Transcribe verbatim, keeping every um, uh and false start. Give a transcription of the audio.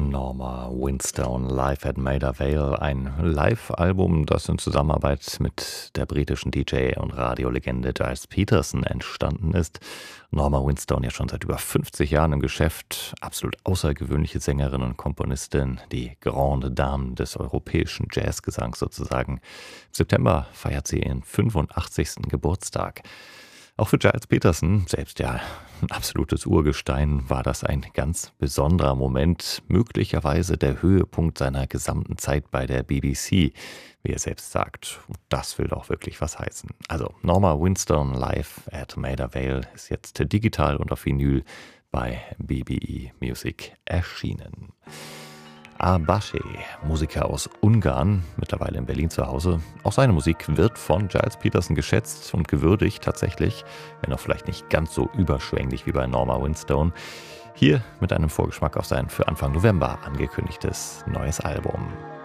Norma Winstone live at Maida Vale, ein Live-Album, das in Zusammenarbeit mit der britischen D J und Radiolegende Giles Peterson entstanden ist. Norma Winstone ja schon seit über fünfzig Jahren im Geschäft, absolut außergewöhnliche Sängerin und Komponistin, die Grande Dame des europäischen Jazzgesangs sozusagen. Im September feiert sie ihren fünfundachtzigsten Geburtstag. Auch für Giles Peterson, selbst ja ein absolutes Urgestein, war das ein ganz besonderer Moment, möglicherweise der Höhepunkt seiner gesamten Zeit bei der B B C, wie er selbst sagt. Und das will doch wirklich was heißen. Also Norma Winstone live at Maida Vale ist jetzt digital und auf Vinyl bei B B E Music erschienen. Abashe, Musiker aus Ungarn, mittlerweile in Berlin zu Hause. Auch seine Musik wird von Giles Peterson geschätzt und gewürdigt tatsächlich, wenn auch vielleicht nicht ganz so überschwänglich wie bei Norma Winstone. Hier mit einem Vorgeschmack auf sein für Anfang November angekündigtes neues Album.